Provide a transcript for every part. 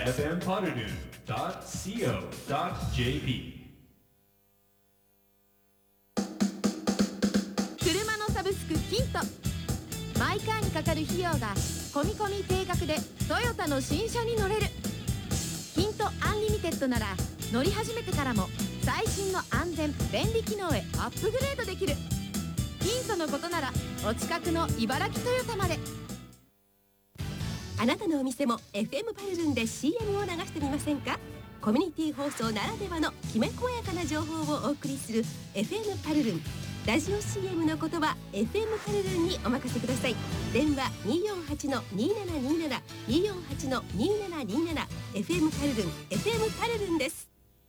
fmpoddernoon.co.jp 車のサブスクキント、マイカーにかかる費用が込み込み定額でトヨタの新車に乗れる。キントアンリミテッドなら乗り始めてからも最新の安全便利機能へアップグレードできる。キントのことならお近くの茨城トヨタまで。 あなたのお店も FM パルルンで CM を流してみませんか？コミュニティ放送ならではのきめ細やかな情報をお送りする FM パルルン。ラジオ CM のことは FM パルルンにお任せください。電話 248-2727 248-2727 FM パルルン FM パルルンです。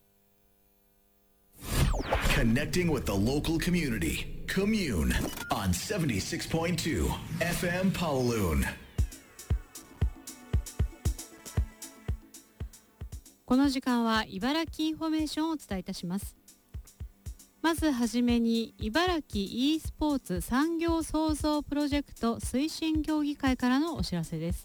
Connecting with the local community. Commune on 76.2 FM Pawaloon。 この時間は茨城インフォメーションをお伝えいたします。まずはじめに茨城 e スポーツ産業創造プロジェクト推進協議会からのお知らせです。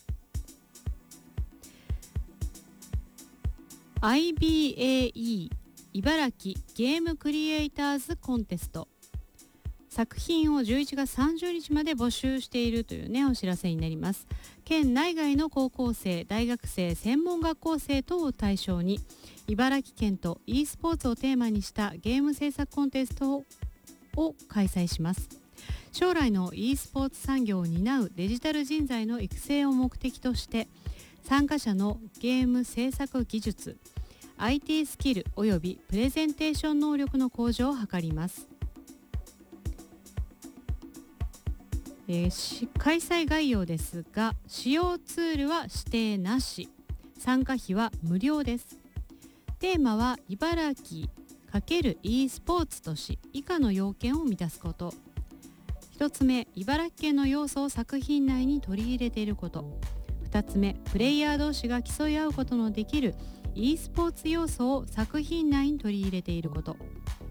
IBAE 茨城ゲームクリエイターズコンテスト、作品を11月30日まで募集しているというねお知らせになります。県内外の高校生、大学生、専門学校生等を対象に茨城県と e スポーツをテーマにしたゲーム制作コンテストを開催します。将来の e スポーツ産業を担うデジタル人材の育成を目的として参加者のゲーム制作技術、 IT スキルおよびプレゼンテーション能力の向上を図ります。開催概要ですが、使用ツールは指定なし、参加費は無料です。テーマは茨城× e スポーツ都市以下の要件を満たすこと。1つ目、茨城県の要素を作品内に取り入れていること。2つ目、プレイヤー同士が競い合うことのできる e スポーツ要素を作品内に取り入れていること。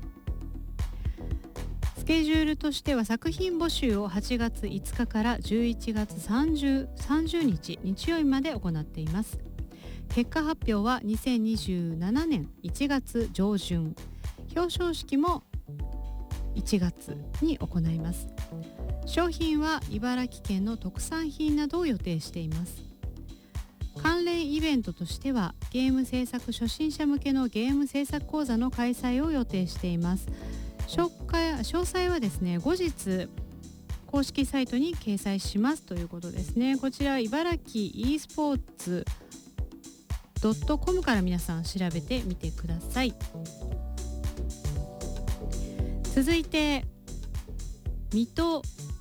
スケジュールとしては作品募集を8月5日から11月30日日曜日まで行っています。結果発表は2027年1月上旬、表彰式も1月に行います。商品は茨城県の特産品などを予定しています。関連イベントとしてはゲーム制作初心者向けのゲーム制作講座の開催を予定しています。詳細はですね、後日公式サイトに掲載しますということですね。こちら茨城 e スポーツ.com から皆さん調べてみてください。続いて水戸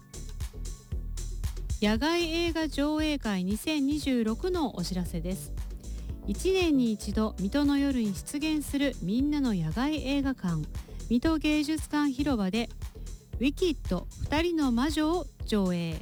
野外映画上映会2026のお知らせです。1年に一度水戸の夜に出現するみんなの野外映画館、水戸芸術館広場でウィキッド2人の魔女を上映。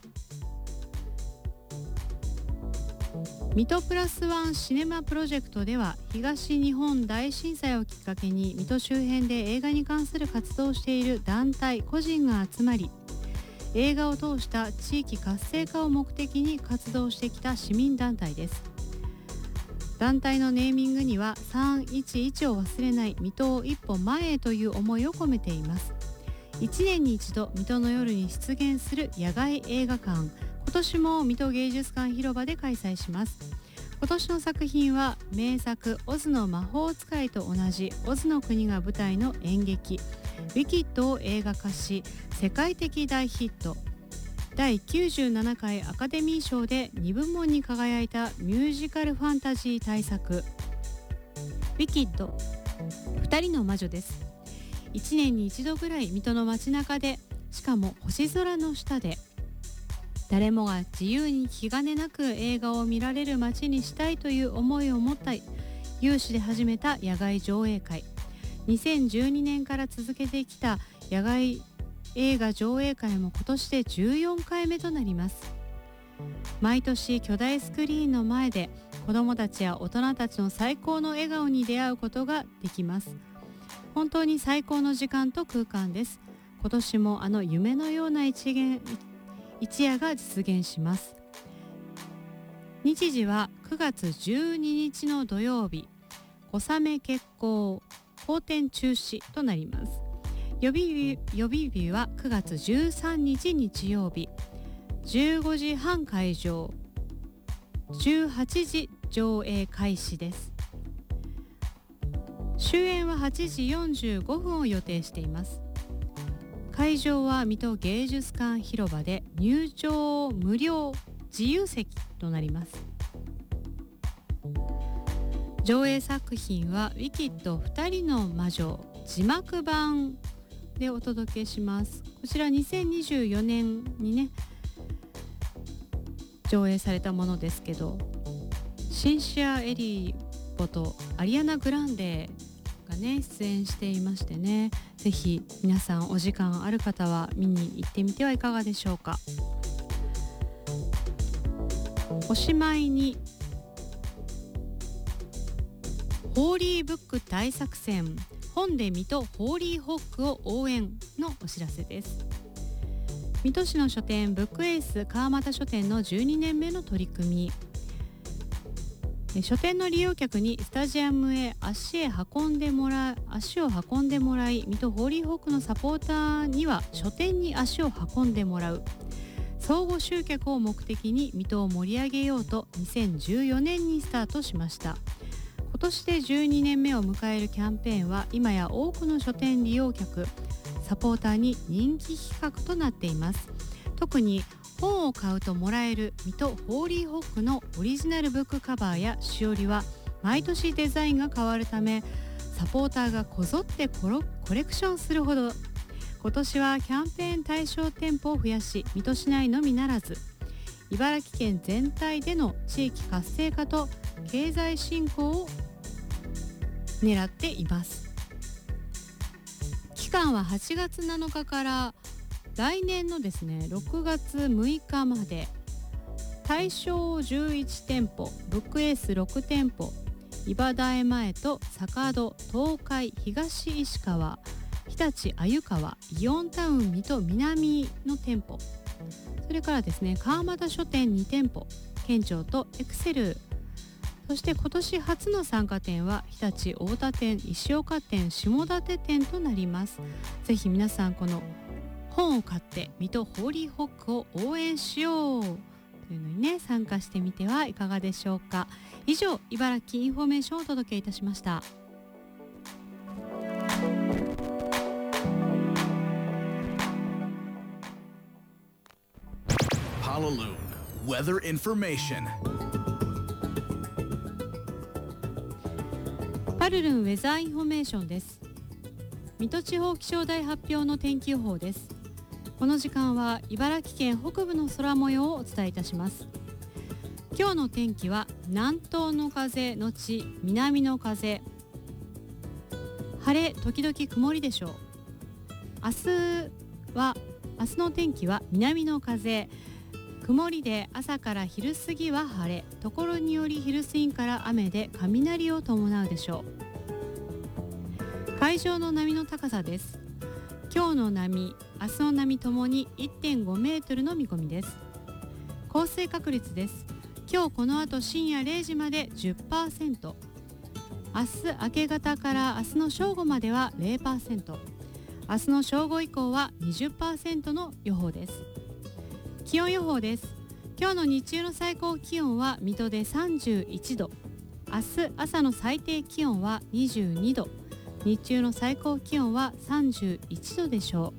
水戸プラスワンシネマプロジェクトでは東日本大震災をきっかけに水戸周辺で映画に関する活動をしている団体個人が集まり、映画を通した地域活性化を目的に活動してきた市民団体です。団体のネーミングには311を忘れない水戸を一歩前へという思いを込めています。1年に一度水戸の夜に出現する野外映画館、今年も水戸芸術館広場で開催します。今年の作品は名作オズの魔法使いと同じオズの国が舞台の演劇ウィキッドを映画化し世界的大ヒット。第97回アカデミー賞で2部門に輝いたミュージカルファンタジー大作ウィキッド2人の魔女です。1年に一度ぐらい水戸の街中で、しかも星空の下で誰もが自由に気兼ねなく映画を見られる街にしたいという思いを持った有志で始めた野外上映会。2012年から続けてきた野外映画上映会も今年で14回目となります。毎年巨大スクリーンの前で子どもたちや大人たちの最高の笑顔に出会うことができます。本当に最高の時間と空間です。今年もあの夢のような一夜が実現します。 日時は9月12日の土曜日、小雨決行、後転中止となります。予備日は9月13日日曜日、15時半開場、18時上映開始です。終演は8時45分を予定しています。会場は水戸芸術館広場で入場無料自由席となります。上映作品はウィキッド2人の魔女字幕版でお届けします。こちら2024年にね上映されたものですけど、シンシア・エリボとアリアナ・グランデがね出演していましてね、ぜひ皆さんお時間ある方は見に行ってみてはいかがでしょうか。おしまいにホーリーブック大作戦、本で水戸ホーリーホックを応援のお知らせです。水戸市の書店ブックエース川俣書店の12年目の取り組み、書店の利用客にスタジアムへ足を運んでもらい、水戸ホーリーホックのサポーターには書店に足を運んでもらう相互集客を目的に水戸を盛り上げようと2014年にスタートしました。今年で12年目を迎えるキャンペーンは今や多くの書店利用客、サポーターに人気企画となっています。特に本を買うともらえる水戸ホーリーホックのオリジナルブックカバーやしおりは毎年デザインが変わるため、サポーターがこぞってコレクションするほど。今年はキャンペーン対象店舗を増やし、水戸市内のみならず茨城県全体での地域活性化と経済振興を狙っています。期間は8月7日から来年のですね6月6日まで、対象11店舗、ブックエース6店舗、茨台前と坂戸、東海、東石川、日立鮎川、イオンタウン水戸南の店舗、それからですね川俣書店2店舗、県庁とエクセル、そして今年初の参加店は日立太田店、石岡店、下館店となります。ぜひ皆さんこの本を買って水戸ホーリーホックを応援しようというのにね参加してみてはいかがでしょうか。以上、茨城インフォメーションをお届けいたしました。 Honolulu Weather Information。 パルルンウェザーインフォメーションです。水戸地方気象台発表の天気予報です。この時間は茨城県北部の空模様をお伝えいたします。今日の天気は南東の風のち南の風、晴れ時々曇りでしょう。明日の天気は南の風、曇りで朝から昼過ぎは晴れ、ところにより昼過ぎから雨で雷を伴うでしょう。海上の波の高さです。今日の波、明日の波ともに 1.5 メートルの見込みです。降水確率です。今日この後深夜0時まで 10%、 明日明け方から明日の正午までは 0%、 明日の正午以降は 20% の予報です。気温予報です。今日の日中の最高気温は水戸で31度、明日朝の最低気温は22度、日中の最高気温は31度でしょ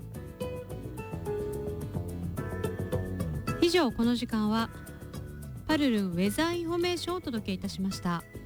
う。以上、この時間はパルルンウェザーインフォメーションをお届けいたしました。